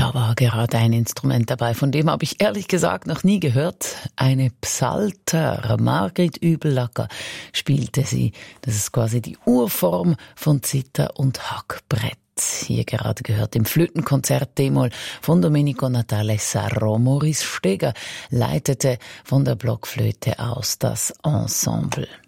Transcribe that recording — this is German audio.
Da war gerade ein Instrument dabei, von dem habe ich ehrlich gesagt noch nie gehört. Eine Psalter. Margrit Übellacker spielte sie. Das ist quasi die Urform von Zither und Hackbrett. Hier gerade gehört im Flötenkonzert D-Moll von Domenico Natale Sarro. Maurice Steger leitete von der Blockflöte aus das Ensemble.